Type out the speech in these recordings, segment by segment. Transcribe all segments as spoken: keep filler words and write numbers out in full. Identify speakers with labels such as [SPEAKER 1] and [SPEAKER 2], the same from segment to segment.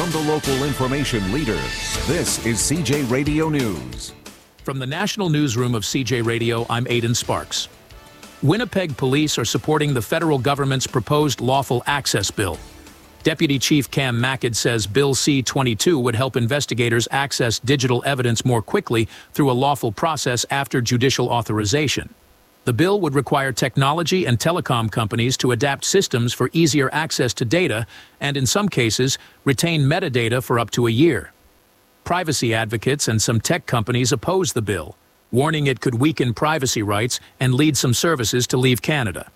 [SPEAKER 1] From the local information leader, this is C J Radio News.
[SPEAKER 2] From the National Newsroom of C J Radio, I'm Aidan Sparks. Winnipeg police are supporting the federal government's proposed lawful access bill. Deputy Chief Cam Mackett says Bill C twenty-two would help investigators access digital evidence more quickly through a lawful process after judicial authorization. The bill would require technology and telecom companies to adapt systems for easier access to data and, in some cases, retain metadata for up to a year. Privacy advocates and some tech companies oppose the bill, warning it could weaken privacy rights and lead some services to leave Canada.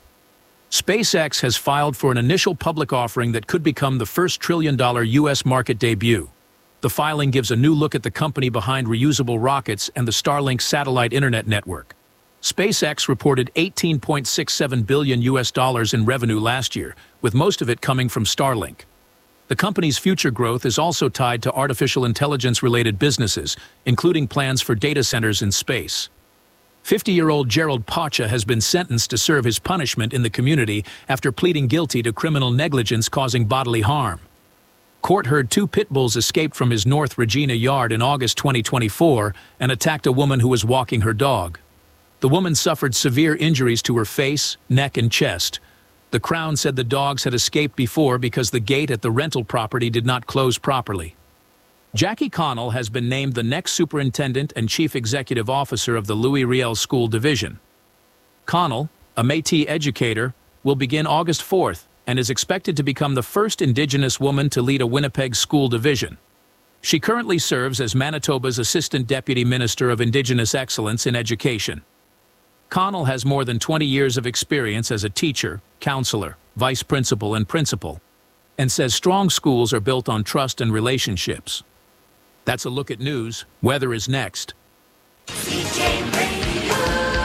[SPEAKER 2] SpaceX has filed for an initial public offering that could become the first trillion-dollar U S market debut. The filing gives a new look at the company behind reusable rockets and the Starlink satellite internet network. SpaceX reported eighteen point six seven billion U S dollars in revenue last year, with most of it coming from Starlink. The company's future growth is also tied to artificial intelligence-related businesses, including plans for data centers in space. fifty-year-old Gerald Pacha has been sentenced to serve his punishment in the community after pleading guilty to criminal negligence causing bodily harm. Court heard two pit bulls escaped from his North Regina yard in August twenty twenty-four and attacked a woman who was walking her dog. The woman suffered severe injuries to her face, neck, and chest. The Crown said the dogs had escaped before because the gate at the rental property did not close properly. Jackie Connell has been named the next superintendent and chief executive officer of the Louis Riel School Division. Connell, a Métis educator, will begin August fourth and is expected to become the first Indigenous woman to lead a Winnipeg school division. She currently serves as Manitoba's Assistant Deputy Minister of Indigenous Excellence in Education. Connell has more than twenty years of experience as a teacher, counselor, vice principal, and principal, and says strong schools are built on trust and relationships. That's a look at news. Weather is next.
[SPEAKER 3] C J Radio,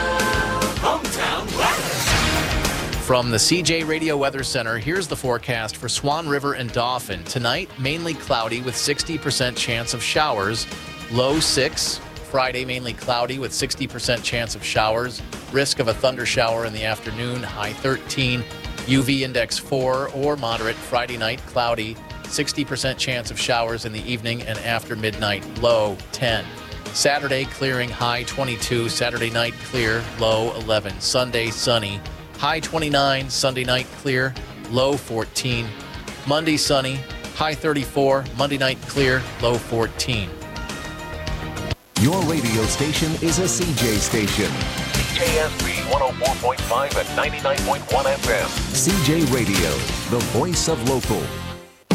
[SPEAKER 3] hometown weather.
[SPEAKER 4] From the C J Radio Weather Center, here's the forecast for Swan River and Dauphin. Tonight, mainly cloudy with sixty percent chance of showers, low six. Friday, mainly cloudy with sixty percent chance of showers. Risk of a thunder shower in the afternoon, high thirteen. U V index four or moderate. Friday night, cloudy, sixty percent chance of showers in the evening and after midnight, low ten. Saturday, clearing, high twenty-two. Saturday night, clear, low eleven. Sunday, sunny, high twenty-nine. Sunday night, clear, low fourteen. Monday, sunny, high thirty-four. Monday night, clear, low fourteen.
[SPEAKER 1] Your radio station is a C J station.
[SPEAKER 5] C J S B one oh four point five and ninety-nine point one F M.
[SPEAKER 1] C J Radio, the voice of local.